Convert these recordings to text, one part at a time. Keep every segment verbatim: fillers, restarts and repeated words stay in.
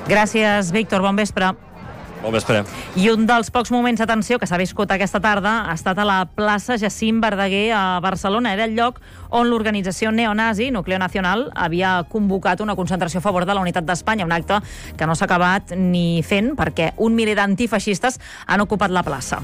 Gràcies, Víctor. Bon vespre. Bon vespre. I un dels pocs moments d'atenció que s'ha viscut aquesta tarda ha estat a la plaça Jacint Verdaguer a Barcelona. Era el lloc on l'organització neonazi, Nucleo Nacional, havia convocat una concentració a favor de la unitat d'Espanya, un acte que no s'ha acabat ni fent perquè un miler d'antifeixistes han ocupat la plaça.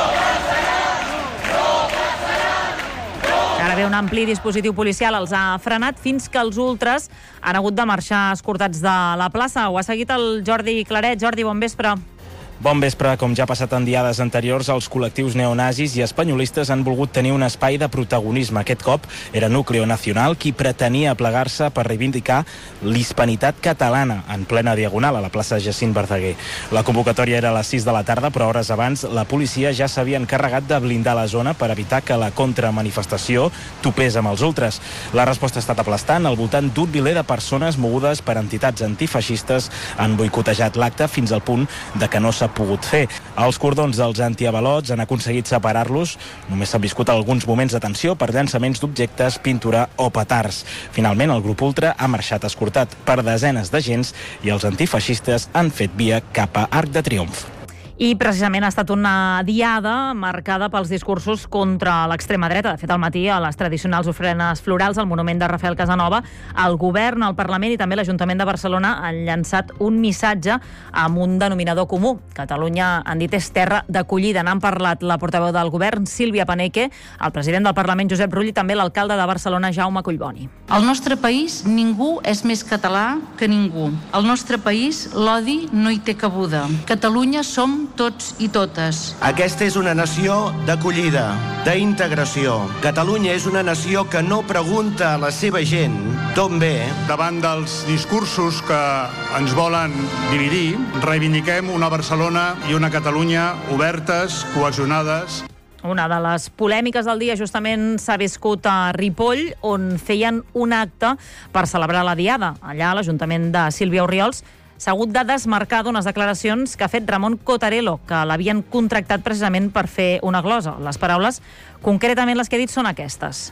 Ara ve un ampli dispositiu policial, els ha frenat fins que els ultres han hagut de marxar escortats de la plaça. Ho ha seguit el Jordi Claret. Jordi, bon vespre. Bon vespre. Com ja ha passat en diades anteriors, els col·lectius neonazis i espanyolistes han volgut tenir un espai de protagonisme. Aquest cop era Nucleo Nacional qui pretenia plegar-se per reivindicar l'hispanitat catalana en plena diagonal a la plaça Jacint Verdaguer. La convocatòria era a les sis de la tarda, però hores abans la policia ja s'havia encarregat de blindar la zona per evitar que la contramanifestació topés amb els ultres. La resposta ha estat aplastant. Al voltant d'un miler de persones mogudes per entitats antifeixistes han boicotejat l'acte fins al punt de que no s'ha pogut fer. Els cordons dels antiavalots han aconseguit separar-los. Només s'han viscut alguns moments de tensió per llançaments d'objectes, pintura o petards. Finalment, el grup ultra ha marxat escortat per desenes d'agents i els antifeixistes han fet via cap a Arc de Triomf. I precisament ha estat una diada marcada pels discursos contra l'extrema dreta. De fet, al matí, a les tradicionals ofrenes florals al monument de Rafael Casanova, el govern, el Parlament i també l'Ajuntament de Barcelona han llançat un missatge amb un denominador comú. Catalunya, han dit, és terra d'acollida. N'han parlat la portaveu del govern, Sílvia Paneque, el president del Parlament, Josep Rull, i també l'alcalde de Barcelona, Jaume Collboni. Al nostre país ningú és més català que ningú. Al nostre país l'odi no hi té cabuda. Catalunya som tots i totes. Aquesta és una nació d'acollida, d'integració. Catalunya és una nació que no pregunta a la seva gent d'on ve. Davant dels discursos que ens volen dividir, reivindiquem una Barcelona i una Catalunya obertes, cohesionades. Una de les polèmiques del dia justament s'ha viscut a Ripoll, on feien un acte per celebrar la diada. Allà, a l'Ajuntament de Sílvia Orriols, s'ha hagut de desmarcar d'unes declaracions que ha fet Ramon Cotarello, que l'havien contractat precisament per fer una glosa. Les paraules, concretament les que he dit, són aquestes.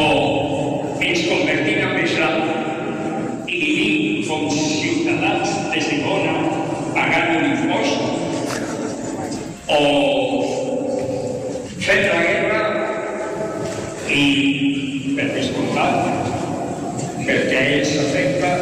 O ens convertim en deixat i vivim com ciutadans de segona pagant un impost, o fem la guerra i, per descomptat, perquè ells s'afecta,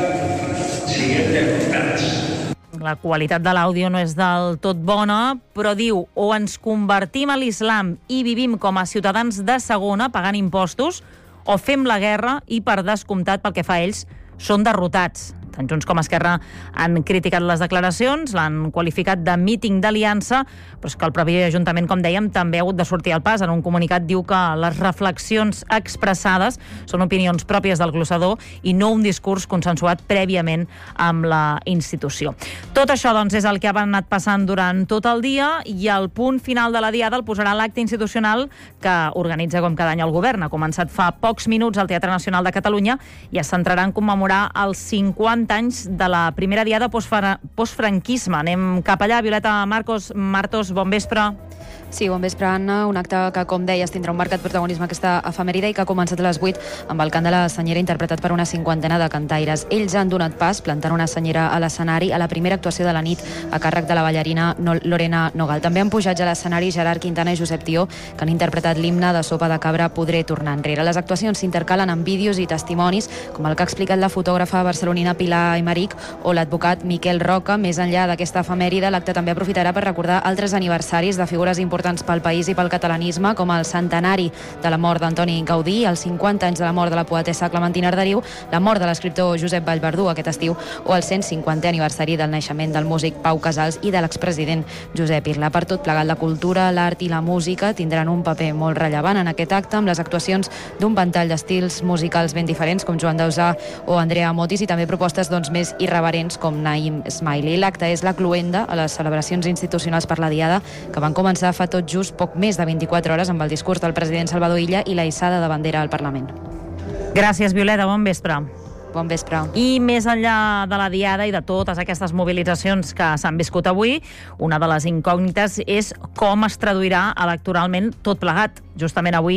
siguem derrotats. La qualitat de l'àudio no és del tot bona, però diu: o ens convertim a l'islam i vivim com a ciutadans de segona pagant impostos, o fem la guerra i, per descomptat, pel que fa a ells, són derrotats. Tant Junts com Esquerra han criticat les declaracions, l'han qualificat de míting d'aliança, però és que el propi Ajuntament, com dèiem, també ha hagut de sortir al pas. En un comunicat diu que les reflexions expressades són opinions pròpies del glossador i no un discurs consensuat prèviament amb la institució. Tot això, doncs, és el que ha anat passant durant tot el dia, i el punt final de la diada el posarà l'acte institucional que organitza com cada any el govern. Ha començat fa pocs minuts al Teatre Nacional de Catalunya i es centrarà en commemorar els cinquanta anys de la primera diada postfranquisme. Anem cap allà. Violeta Marcos, Martos, bon vespre. Sí, bon vespre, Anna. Un acte que, com deies, tindrà un marcat protagonisme aquesta efemèride i que ha començat a les vuit amb el cant de la senyera interpretat per una cinquantena de cantaires. Ells han donat pas, plantant una senyera a l'escenari, a la primera actuació de la nit a càrrec de la ballarina Lorena Nogal. També han pujat a l'escenari Gerard Quintana i Josep Tió, que han interpretat l'himne de Sopa de Cabra, Podré tornar enrere. Les actuacions s'intercalen amb vídeos i testimonis, com el que ha explicat la fotògrafa barcelonina Pilar Aymeric o l'advocat Miquel Roca. Més enllà d'aquesta efemèride, l'acte també aprofitarà per recordar altres aniversaris de figures importants pel país i pel catalanisme, com el centenari de la mort d'Antoni Gaudí, els cinquanta anys de la mort de la poetessa Clementina Arderiu, la mort de l'escriptor Josep Vallverdú aquest estiu, o el cent cinquantè aniversari del naixement del músic Pau Casals i de l'expresident Josep Irla. Per tot plegat, la cultura, l'art i la música tindran un paper molt rellevant en aquest acte, amb les actuacions d'un ventall d'estils musicals ben diferents, com Joan Dausà o Andrea Motis, i també propostes doncs, més irreverents, com Naim Smiley. L'acte és la cloenda a les celebracions institucionals per la Diada, que van començar fa tot just poc més de vint-i-quatre hores amb el discurs del president Salvador Illa i la hissada de bandera al Parlament. Gràcies, Violeta. Bon vespre. Bon vespre. I més enllà de la Diada i de totes aquestes mobilitzacions que s'han viscut avui, una de les incògnites és com es traduirà electoralment tot plegat. Justament avui,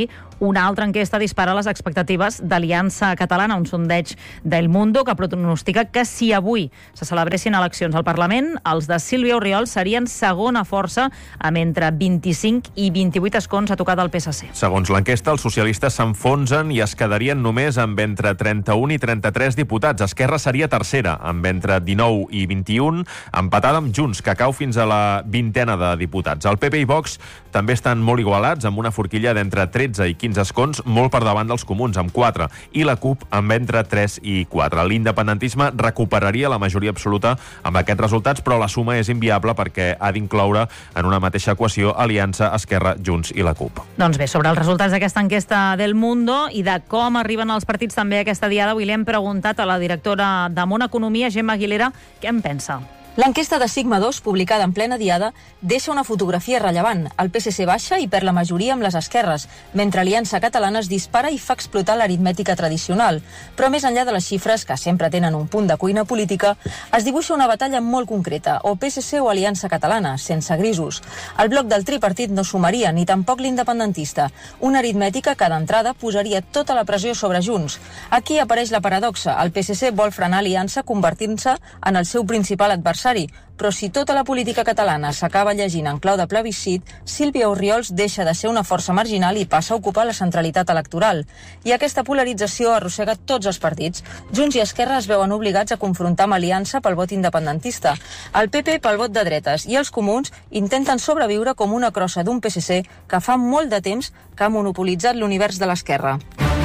Una altra enquesta dispara les expectatives d'Aliança Catalana, un sondeig d'El Mundo que pronostica que si avui se celebressin eleccions al Parlament, els de Sílvia Orriols serien segona força amb entre vint-i-cinc i vint-i-vuit escons a tocar del P S C. Segons l'enquesta, els socialistes s'enfonsen i es quedarien només amb entre trenta-un i trenta-tres diputats. Esquerra seria tercera, amb entre dinou i vint-i-un, empatada amb Junts, que cau fins a la vintena de diputats. El P P i Vox també estan molt igualats, amb una forquilla d'entre tretze i quinze escons, molt per davant dels comuns, amb quatre, i la CUP amb entre tres i quatre. L'independentisme recuperaria la majoria absoluta amb aquests resultats, però la suma és inviable perquè ha d'incloure en una mateixa equació Aliança, Esquerra, Junts i la CUP. Doncs bé, sobre els resultats d'aquesta enquesta d'El Mundo i de com arriben els partits també aquesta diada, avui li hem preguntat a la directora de Món Economia, Gemma Aguilera, què en pensa. L'enquesta de Sigma dos, publicada en plena diada, deixa una fotografia rellevant. El P S C baixa i perd la majoria amb les esquerres, mentre Aliança Catalana es dispara i fa explotar l'aritmètica tradicional. Però més enllà de les xifres, que sempre tenen un punt de cuina política, es dibuixa una batalla molt concreta, o P S C o Aliança Catalana, sense grisos. El bloc del tripartit no sumaria, ni tampoc l'independentista. Una aritmètica que d'entrada posaria tota la pressió sobre Junts. Aquí apareix la paradoxa. El P S C vol frenar Aliança convertint-se en el seu principal adversari. Però si tota la política catalana s'acaba llegint en clau de plebiscit, Sílvia Orriols deixa de ser una força marginal i passa a ocupar la centralitat electoral. I aquesta polarització arrossega tots els partits. Junts i Esquerra es veuen obligats a confrontar amb Aliança pel vot independentista, el P P pel vot de dretes i els comuns intenten sobreviure com una crossa d'un P S C que fa molt de temps que ha monopolitzat l'univers de l'esquerra.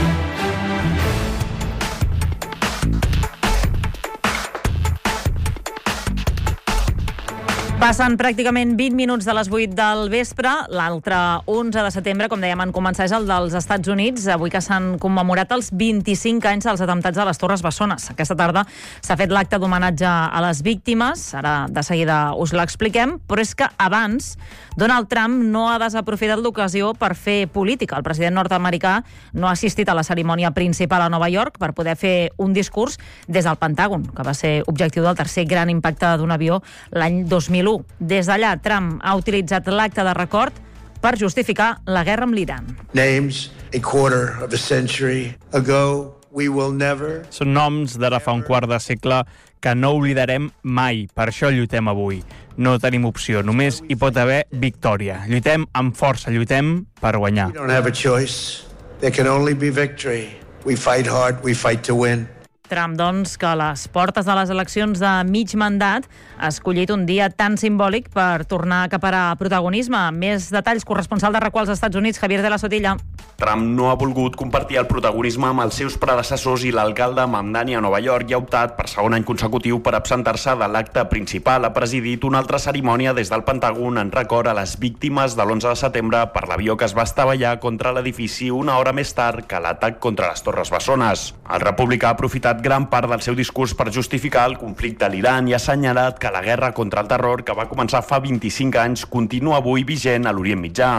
Passen pràcticament vint minuts de les vuit del vespre. L'altre onze de setembre, com dèiem en començar, és el dels Estats Units, avui que s'han commemorat els vint-i-cinc anys dels atemptats a les Torres Bessones. Aquesta tarda s'ha fet l'acte d'homenatge a les víctimes, ara de seguida us l'expliquem, però és que abans Donald Trump no ha desaprofitat l'ocasió per fer política. El president nord-americà no ha assistit a la cerimònia principal a Nova York per poder fer un discurs des del Pentàgon, que va ser objectiu del tercer gran impacte d'un avió l'any dos mil u. Des d'allà, Trump ha utilitzat l'acte de record per justificar la guerra amb l'Iran. Names a quarter of a century ago, we will never... Són noms d'ara fa un quart de segle que no oblidarem mai. Per això lluitem avui. No tenim opció, només hi pot haver victòria. Lluitem amb força, lluitem per guanyar. We don't have a choice. There can only be victory. We fight hard, we fight to win. Trump, doncs, que a les portes de les eleccions de mig mandat ha escollit un dia tan simbòlic per tornar a acaparar protagonisme. Més detalls, corresponsal de RAC u als Estats Units, Javier de la Sotilla. Trump no ha volgut compartir el protagonisme amb els seus predecessors i l'alcalde Mamdani a Nova York i ha optat per segon any consecutiu per absentar-se de l'acte principal. Ha presidit una altra cerimònia des del Pentàgon en record a les víctimes de l'onze de setembre per l'avió que es va estavellar contra l'edifici una hora més tard que l'atac contra les Torres Bessones. El republicà ha aprofitat gran part del seu discurs per justificar el conflicte a l'Iran i ha assenyalat que la guerra contra el terror, que va començar fa vint-i-cinc anys, continua avui vigent a l'Orient Mitjà.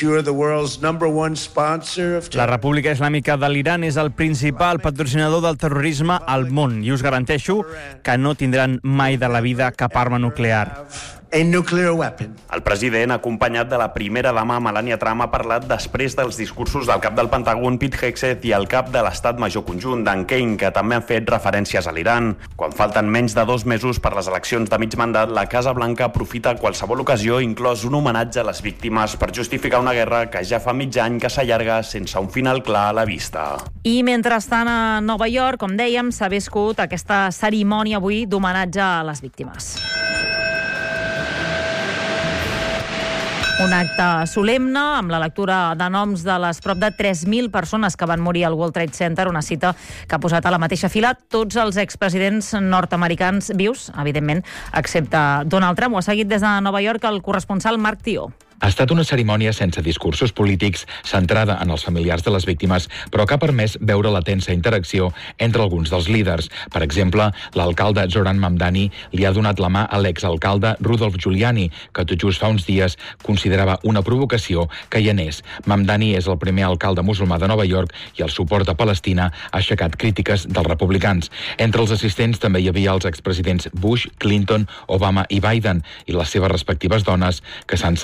La República Islàmica de l'Iran és el principal patrocinador del terrorisme al món i us garanteixo que no tindran mai de la vida cap arma nuclear. A nuclear weapon. El president, acompanyat de la primera dama Melania Trump, ha parlat després dels discursos del cap del Pentàgon, Pete Hegseth, i el cap de l'Estat Major Conjunt, Dan Kane, que també han fet referències a l'Iran. Quan falten menys de dos mesos per les eleccions de mig mandat, la Casa Blanca aprofita qualsevol ocasió, inclòs un homenatge a les víctimes, per justificar una guerra que ja fa mig any que s'allarga sense un final clar a la vista. I mentrestant a Nova York, com dèiem, s'ha viscut aquesta cerimònia avui d'homenatge a les víctimes. Un acte solemne amb la lectura de noms de les prop de tres mil persones que van morir al World Trade Center, una cita que ha posat a la mateixa fila tots els expresidents nord-americans vius, evidentment, excepte Donald Trump. Ho ha seguit des de Nova York el corresponsal Marc Tió. Ha estat una cerimònia sense discursos polítics, centrada en els familiars de les víctimes, però que ha permès veure la tensa interacció entre alguns dels líders. Per exemple, l'alcalde Zoran Mamdani li ha donat la mà a l'exalcalde Rudolph Giuliani, que tot just fa uns dies considerava una provocació que hi anés. Mamdani és el primer alcalde musulmà de Nova York i el suport a Palestina ha aixecat crítiques dels republicans. Entre els assistents també hi havia els expresidents Bush, Clinton, Obama i Biden i les seves respectives dones, que s'han saludat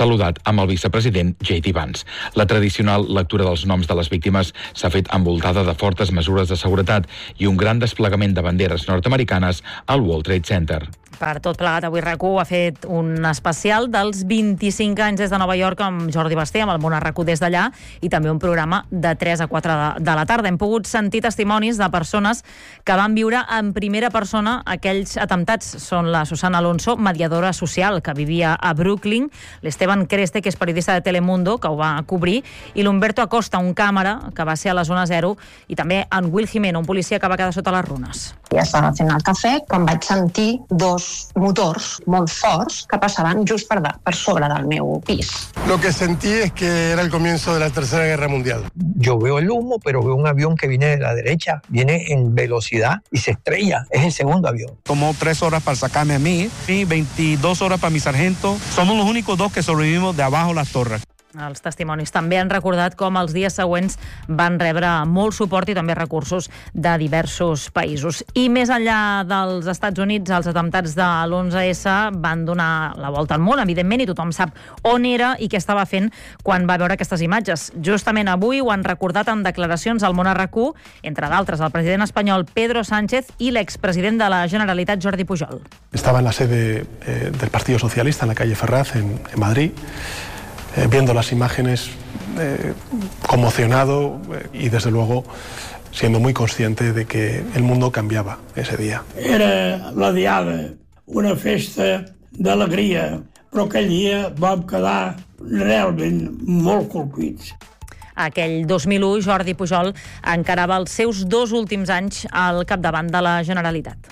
amb el vicepresident J D Vance. La tradicional lectura dels noms de les víctimes s'ha fet envoltada de fortes mesures de seguretat i un gran desplegament de banderes nord-americanes al World Trade Center. Per tot plegat, avui RAC u ha fet un especial dels vint-i-cinc anys des de Nova York amb Jordi Basté, amb el món a RAC u des d'allà, i també un programa de tres a quatre de, de la tarda. Hem pogut sentir testimonis de persones que van viure en primera persona aquells atemptats. Són la Susana Alonso, mediadora social, que vivia a Brooklyn, l'Esteban Creste, que és periodista de Telemundo, que ho va cobrir, i l'Humberto Acosta, un càmera, que va ser a la zona zero, i també en Will Jimeno, un policia que va quedar sota les runes. Ja estava fent el cafè quan vaig sentir dos motors molt forts que passaven just per, de, per sobre del meu pis. Lo que sentí es que era el comienzo de la Tercera Guerra Mundial. Yo veo el humo, pero veo un avión que viene de la derecha, viene en velocidad y se estrella. Es el segundo avión. Tomó tres horas para sacarme a mí y veintidós horas para mi sargento. Somos los únicos dos que sobrevivimos de abajo las torres. Els testimonis també han recordat com els dies següents van rebre molt suport i també recursos de diversos països. I més enllà dels Estats Units, els atemptats de l'onze esse van donar la volta al món, evidentment, i tothom sap on era i què estava fent quan va veure aquestes imatges. Justament avui ho han recordat en declaracions al món a RAC u, entre d'altres el president espanyol Pedro Sánchez i l'expresident de la Generalitat Jordi Pujol. Estaba en la sede eh, del Partido Socialista, en la calle Ferraz, en, en Madrid, Eh, viendo las imágenes, eh, conmocionado eh, y desde luego siendo muy consciente de que el mundo cambiava ese dia. Era la diada, una festa d'alegria, però aquell dia vam quedar realment molt colpits. Aquell dos mil u, Jordi Pujol encarava els seus dos últims anys al capdavant de la Generalitat.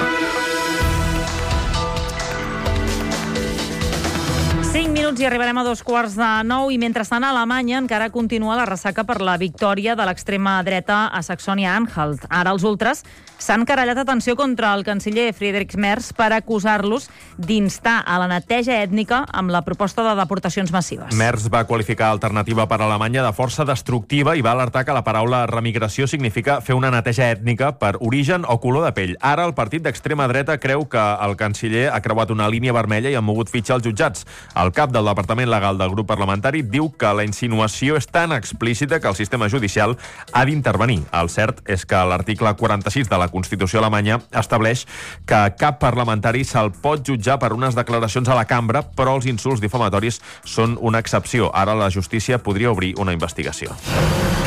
cinc minuts i arribarem a dos quarts de nou i mentrestant a Alemanya encara continua la ressaca per la victòria de l'extrema dreta a Saxònia-Anhalt. Ara els ultres s'han carallat atenció contra el canciller Friedrich Merz per acusar-los d'instar a la neteja ètnica amb la proposta de deportacions massives. Merz va qualificar Alternativa per Alemanya de força destructiva i va alertar que la paraula remigració significa fer una neteja ètnica per origen o color de pell. Ara el partit d'extrema dreta creu que el canciller ha creuat una línia vermella i ha mogut fitxa als jutjats. El cap del Departament Legal del grup parlamentari diu que la insinuació és tan explícita que el sistema judicial ha d'intervenir. El cert és que l'article quaranta-sis de la Constitució alemanya estableix que cap parlamentari se'l pot jutjar per unes declaracions a la cambra, però els insults difamatoris són una excepció. Ara la justícia podria obrir una investigació.